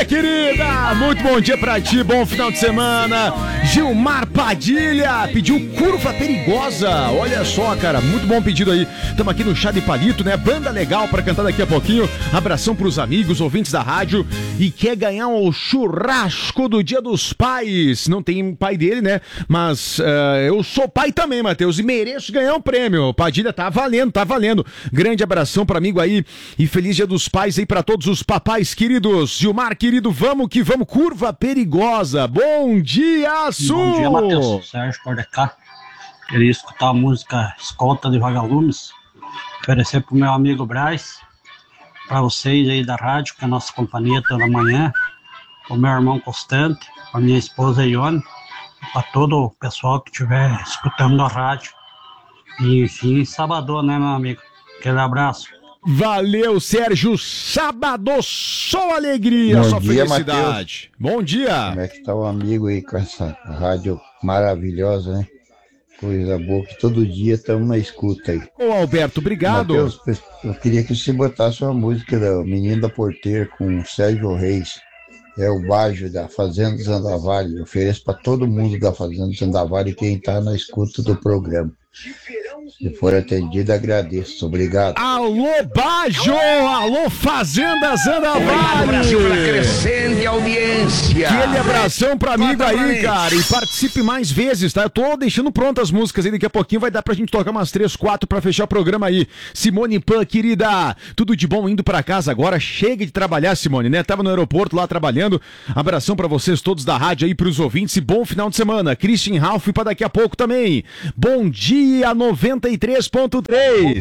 querida! Muito bom dia pra ti, bom final de semana. Gilmar Padilha pediu Curva Perigosa. Olha só, cara, muito bom pedido aí. Estamos aqui no Chá de Palito, né? Banda legal pra cantar daqui a pouquinho. Abração pros amigos, ouvintes da rádio. E quer ganhar um churrasco do Dia dos Pais. Não tem pai dele, né? Mas eu sou pai também, Matheus, e mereço ganhar um prêmio. Padilha, tá valendo, tá valendo. Grande abração pra amigo aí. E feliz Dia dos Pais aí pra todos os papais queridos. Gilmar, querido, vamos que vamos. Curva Perigosa. Bom dia, Su! Bom dia, Matheus. Sérgio Cordecá. Queria escutar a música Escolta de Vagalumes. Oferecer pro meu amigo Braz, para vocês aí da rádio, que é a nossa companhia toda manhã, o meu irmão Constante, a minha esposa Ione, para todo o pessoal que estiver escutando a rádio. E enfim, sábado, né, meu amigo? Aquele abraço. Valeu, Sérgio. Sábado, só alegria, Bom só dia, felicidade. Mateus. Bom dia. Como é que tá o amigo aí com essa rádio maravilhosa, né? Coisa boa, que todo dia estamos na escuta aí. Ô, Alberto, obrigado. Mateus, eu queria que você botasse uma música do Menino da Porteira com o Sérgio Reis. É o bajo da Fazenda Zandavalli. Eu ofereço para todo mundo da Fazenda Zandavalli, quem tá na escuta do programa. Se for atendido, agradeço. Obrigado. Alô, Bajo! Alô, Fazenda Zandavalli! Brasil pela crescente audiência. Aquele abração pra amigo aí, cara. E participe mais vezes, tá? Eu tô deixando prontas as músicas aí. Daqui a pouquinho vai dar pra gente tocar umas 3, 4 pra fechar o programa aí. Simone Pan, querida. Tudo de bom indo pra casa agora. Chega de trabalhar, Simone, né? Tava no aeroporto lá trabalhando. Abração pra vocês todos da rádio aí, pros ouvintes. E bom final de semana. Christian Ralph pra daqui a pouco também. Bom dia, 93.3.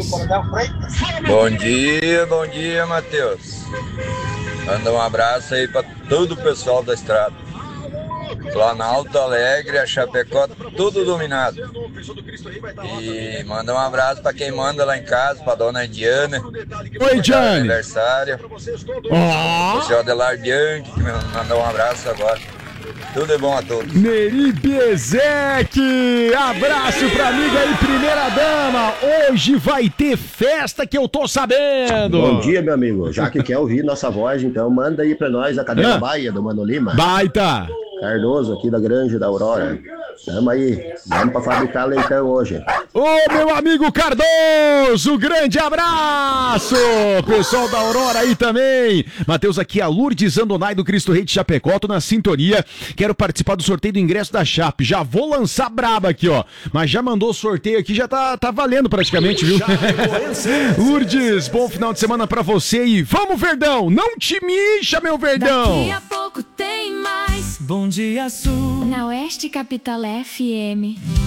Bom dia, Matheus. Manda um abraço aí pra todo o pessoal da estrada. Planalto Alegre, a Chapecó, tudo dominado. E manda um abraço pra quem manda lá em casa, pra dona Diana. Oi, Diane. Aniversário. O seu Adelar Bianchi, que me mandou um abraço agora. Tudo é bom a todos. Neri Bezek, abraço pra amiga aí, primeira dama. Hoje vai ter festa que eu tô sabendo. Bom dia, meu amigo. Já que quer ouvir nossa voz, então manda aí pra nós a Cadela Baia do Mano Lima. Baita. Cardoso aqui da Granja da Aurora. Tamo aí. Vamos pra fabricar leitão hoje. Ô, meu amigo Cardoso, grande abraço! Pessoal da Aurora aí também. Matheus, aqui a Lourdes Andonai do Cristo Rei de Chapecó, tô na sintonia. Quero participar do sorteio do ingresso da Chape. Já vou lançar braba aqui, ó. Mas já mandou o sorteio aqui, já tá valendo praticamente, viu? Lourdes, bom final de semana pra você e vamos, Verdão! Não te mixa, meu Verdão! Daqui a pouco tem mais. Bom dia, Sul. Na Oeste Capital FM.